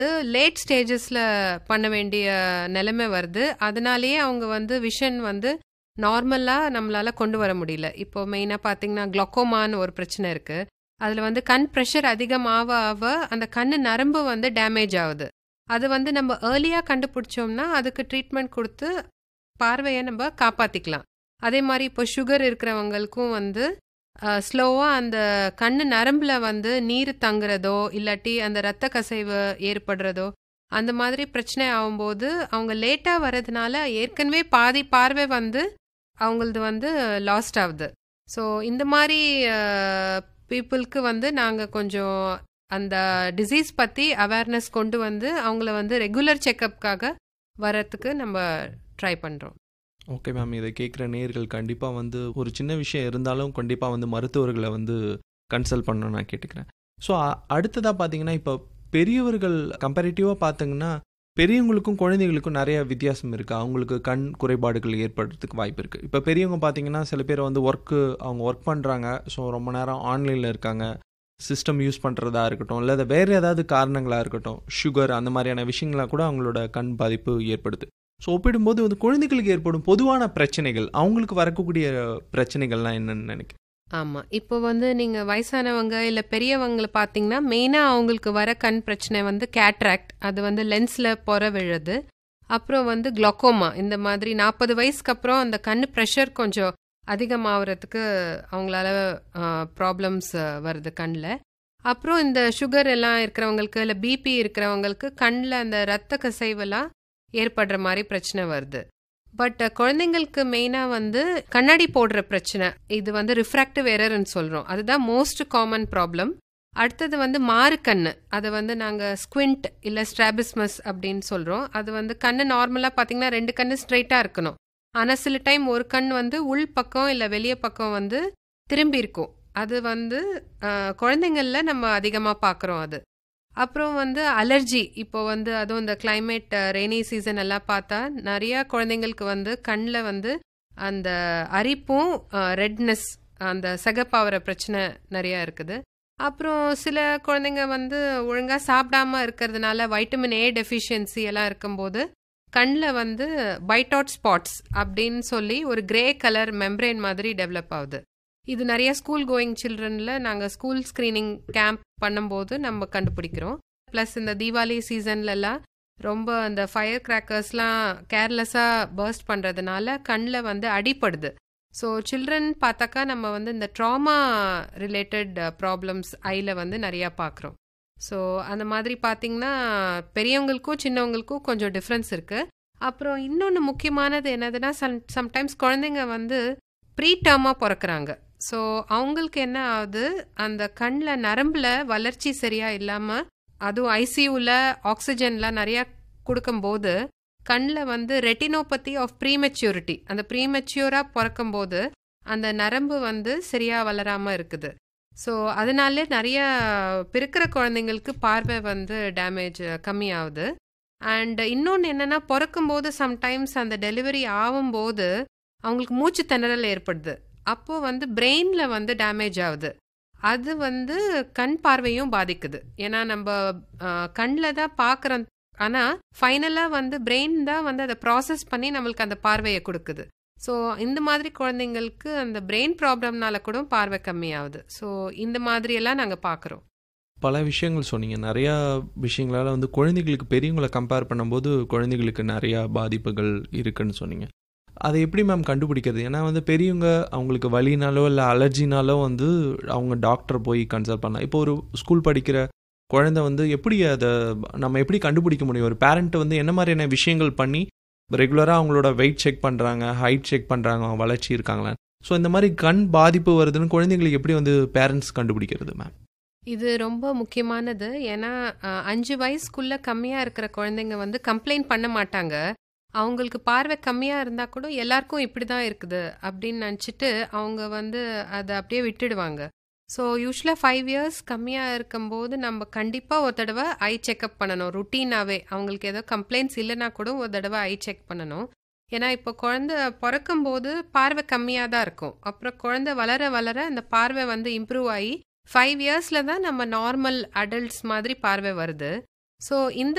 Late ஸ்டேஜஸ்ல பண்ண வேண்டிய நிலைமை வருது. அதனாலேயே அவங்க வந்து விஷன் வந்து நார்மலா நம்மளால கொண்டு வர முடியல. இப்போ மெயினா பார்த்தீங்கன்னா குளோக்கோமான்னு ஒரு பிரச்சனை இருக்கு. அதுல வந்து கண் பிரஷர் அதிகமாக ஆக அந்த கண்ணு நரம்பு வந்து டேமேஜ் ஆகுது. அது வந்து நம்ம ஏர்லியா கண்டுபிடிச்சோம்னா அதுக்கு ட்ரீட்மெண்ட் கொடுத்து பார்வையை நம்ம காப்பாத்திக்கலாம். அதே மாதிரி இப்போ சுகர் இருக்கிறவங்களுக்கும் வந்து ஸ்லோவா அந்த கண்ணு நரம்புல வந்து நீர் தங்குறதோ இல்லாட்டி அந்த இரத்த கசிவு ஏற்படுறதோ அந்த மாதிரி பிரச்சனை ஆகும்போது அவங்க லேட்டா வர்றதுனால ஏற்கனவே பாதி பார்வை வந்து அவங்களது வந்து லாஸ்ட் ஆகுது. ஸோ இந்த மாதிரி பீப்புளுக்கு வந்து நாங்கள் கொஞ்சம் அந்த டிசீஸ் பற்றி அவேர்னஸ் கொண்டு வந்து அவங்கள வந்து ரெகுலர் செக்கப்புக்காக வரத்துக்கு நம்ம ட்ரை பண்ணுறோம். ஓகே மேம், இதை கேட்குற நேயர்கள் கண்டிப்பாக வந்து ஒரு சின்ன விஷயம் இருந்தாலும் கண்டிப்பாக வந்து மருத்துவர்களை வந்து கன்சல்ட் பண்ணணும்னு நான் கேட்டுக்கிறேன். ஸோ அடுத்ததாக பார்த்தீங்கன்னா இப்போ பெரியவர்கள் கம்பேரிட்டிவாக பார்த்தீங்கன்னா பெரியவங்களுக்கும் குழந்தைகளுக்கும் நிறைய வித்தியாசம் இருக்குது. அவங்களுக்கு கண் குறைபாடுகள் ஏற்படுறதுக்கு வாய்ப்பு இருக்குது. இப்போ பெரியவங்க பார்த்தீங்கன்னா சில பேர் வந்து அவங்க ஒர்க் பண்ணுறாங்க, ஸோ ரொம்ப நேரம் ஆன்லைனில் இருக்காங்க, சிஸ்டம் யூஸ் பண்ணுறதா இருக்கட்டும், இல்லை வேறு ஏதாவது காரணங்களாக இருக்கட்டும், சுகர் அந்த மாதிரியான விஷயங்களாக கூட அவங்களோட கண் பாதிப்பு ஏற்படுது. ஸோ ஒப்பிடும்போது வந்து குழந்தைகளுக்கு ஏற்படும் பொதுவான பிரச்சனைகள், அவங்களுக்கு வரக்கூடிய பிரச்சனைகள்லாம் என்னன்னு நினைக்கிறேன். ஆமாம், இப்போ வந்து நீங்கள் வயசானவங்க இல்லை பெரியவங்களை பார்த்தீங்கன்னா மெயினாக அவங்களுக்கு வர கண் பிரச்சனை வந்து கேட்ராக்ட், அது வந்து லென்ஸில் பொற விழுது. அப்புறம் வந்து குளோக்கோமா, இந்த மாதிரி 40 வயசுக்கு அப்புறம் அந்த கண் ப்ரெஷர் கொஞ்சம் அதிகமாகறதுக்கு அவங்களால ப்ராப்ளம்ஸ் வருது கண்ணில். அப்புறம் இந்த சுகர் எல்லாம் இருக்கிறவங்களுக்கு இல்லை பிபி இருக்கிறவங்களுக்கு கண்ணில் அந்த இரத்த கசிவெல்லாம் ஏற்படுற மாதிரி பிரச்சனை வருது. பட் குழந்தைங்களுக்கு மெயினாக வந்து கண்ணாடி போடுற பிரச்சனை, இது வந்து ரிஃப்ராக்டிவ் எரர்ன்னு சொல்கிறோம், அதுதான் மோஸ்ட் காமன் ப்ராப்ளம். அடுத்தது வந்து மாறு கண்ணு, அதை வந்து நாங்கள் ஸ்குவிண்ட் இல்லை ஸ்ட்ராபிஸ்மஸ் அப்படின்னு சொல்கிறோம். அது வந்து கண்ணு நார்மலாக பார்த்தீங்கன்னா 2 கண்ணு ஸ்ட்ரைட்டாக இருக்கணும், ஆனால் சில டைம் ஒரு கண் வந்து உள் பக்கம் இல்லை வெளியே பக்கம் வந்து திரும்பி இருக்கும். அது வந்து குழந்தைங்களில் நம்ம அதிகமாக பார்க்குறோம் அது. அப்புறம் வந்து அலர்ஜி, இப்போ வந்து அதுவும் இந்த கிளைமேட் ரெய்னி சீசன் எல்லாம் பார்த்தா நிறையா குழந்தைங்களுக்கு வந்து கண்ணில் வந்து அந்த அரிப்பும் ரெட்னஸ், அந்த சிகப்பாகிற பிரச்சனை நிறையா இருக்குது. அப்புறம் சில குழந்தைங்க வந்து ஒழுங்காக சாப்பிடாம இருக்கிறதுனால வைட்டமின் ஏ டெஃபிஷியன்சி எல்லாம் இருக்கும்போது கண்ணில் வந்து பைட்டாட் ஸ்பாட்ஸ் அப்படின்னு சொல்லி ஒரு கிரே கலர் மெம்பரேன் மாதிரி டெவலப் ஆகுது. இது நிறைய ஸ்கூல் கோயிங் சில்ட்ரனில் நாங்கள் ஸ்கூல் ஸ்க்ரீனிங் கேம்ப் பண்ணும்போது நம்ம கண்டுபிடிக்கிறோம். ப்ளஸ் இந்த தீபாவளி சீசன்லலாம் ரொம்ப அந்த ஃபயர் கிராக்கர்ஸ்லாம் கேர்லெஸ்ஸாக பர்ஸ்ட் பண்ணுறதுனால கண்ணில் வந்து அடிப்படுது. ஸோ சில்ட்ரன் பார்த்தாக்கா நம்ம வந்து இந்த ட்ராமா ரிலேட்டட் ப்ராப்ளம்ஸ் ஐயில் வந்து நிறையா பார்க்குறோம். ஸோ அந்த மாதிரி பார்த்திங்கன்னா பெரியவங்களுக்கும் சின்னவங்களுக்கும் கொஞ்சம் டிஃப்ரென்ஸ் இருக்குது. அப்புறம் இன்னொன்று முக்கியமானது என்னதுன்னா சம்டைம்ஸ் குழந்தைங்க வந்து ப்ரீடேர்மாக பிறக்கிறாங்க. ஸோ அவங்களுக்கு என்ன ஆகுது, அந்த கண்ணில் நரம்பில் வளர்ச்சி சரியாக இல்லாமல் அதுவும் ஐசியூவில் ஆக்சிஜன்லாம் நிறையா கொடுக்கும்போது கண்ணில் வந்து ரெட்டினோபதி ஆஃப் ப்ரீமெச்சூரிட்டி, அந்த ப்ரீமெச்சூராக பிறக்கும்போது அந்த நரம்பு வந்து சரியாக வளராமல் இருக்குது. ஸோ அதனாலே நிறைய பிறக்கிற குழந்தைங்களுக்கு பார்வை வந்து டேமேஜ் கம்மியாகுது. அண்ட் இன்னொன்று என்னென்னா பிறக்கும்போது சம்டைம்ஸ் அந்த டெலிவரி ஆகும்போது அவங்களுக்கு மூச்சு திணறல் ஏற்படுது. அப்போ வந்து பிரெயினில் வந்து டேமேஜ் ஆகுது. அது வந்து கண் பார்வையும் பாதிக்குது. ஏன்னா நம்ம கண்ணில் தான் பார்க்குறோம், ஆனால் ஃபைனலாக வந்து பிரெயின் தான் வந்து அதை ப்ராசஸ் பண்ணி நம்மளுக்கு அந்த பார்வையை கொடுக்குது. ஸோ இந்த மாதிரி குழந்தைங்களுக்கு அந்த பிரெயின் ப்ராப்ளம்னால கூட பார்வை கம்மியாகுது. ஸோ இந்த மாதிரியெல்லாம் நாங்கள் பார்க்குறோம். பல விஷயங்கள் சொன்னீங்க. நிறையா விஷயங்களால் வந்து குழந்தைகளுக்கு பெரியவங்களை கம்பேர் பண்ணும்போது குழந்தைகளுக்கு நிறையா பாதிப்புகள் இருக்குன்னு சொன்னீங்க. அதை எப்படி மேம் கண்டுபிடிக்கிறது? ஏன்னா வந்து பெரியவங்க அவங்களுக்கு வலினாலோ இல்லை அலர்ஜினாலோ வந்து அவங்க டாக்டர் போய் கன்சல்ட் பண்ணலாம். இப்போ ஒரு ஸ்கூல் படிக்கிற குழந்தை வந்து எப்படி அதை நம்ம எப்படி கண்டுபிடிக்க முடியும்? ஒரு பேரண்ட் வந்து என்ன மாதிரியான விஷயங்கள் பண்ணி ரெகுலராக அவங்களோட வெயிட் செக் பண்ணுறாங்க, ஹைட் செக் பண்ணுறாங்க, அவங்க வளர்ச்சி இருக்காங்களா? ஸோ இந்த மாதிரி கண் பாதிப்பு வருதுன்னு குழந்தைங்களுக்கு எப்படி வந்து பேரண்ட்ஸ் கண்டுபிடிக்கிறது மேம்? இது ரொம்ப முக்கியமானது. ஏன்னா 5 வயசுக்குள்ளே கம்மியாக இருக்கிற குழந்தைங்க வந்து கம்ப்ளைண்ட் பண்ண மாட்டாங்க. அவங்களுக்கு பார்வை கம்மியாக இருந்தால் கூட எல்லாருக்கும் இப்படி தான் இருக்குது அப்படின்னு நினச்சிட்டு அவங்க வந்து அதை அப்படியே விட்டுடுவாங்க. ஸோ யூஸ்வலாக 5 இயர்ஸ் கம்மியாக இருக்கும்போது நம்ம கண்டிப்பாக ஒரு தடவை ஐ செக்அப் பண்ணணும் ருட்டீனாகவே. அவங்களுக்கு ஏதோ கம்ப்ளைண்ட்ஸ் இல்லைனா கூட ஒரு தடவை ஐ செக் பண்ணணும். ஏன்னா இப்போ குழந்தை பிறக்கும்போது பார்வை கம்மியாக தான் இருக்கும். அப்புறம் குழந்தை வளர வளர அந்த பார்வை வந்து இம்ப்ரூவ் ஆகி 5 இயர்ஸில் தான் நம்ம நார்மல் அடல்ட்ஸ் மாதிரி பார்வை வருது. ஸோ இந்த